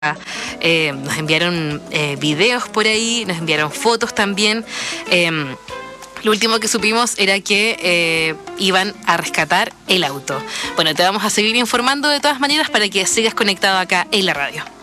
Nos enviaron videos por ahí, nos enviaron fotos también. Lo último que supimos era que iban a rescatar el auto. Bueno, te vamos a seguir informando de todas maneras para que sigas conectado acá en la radio.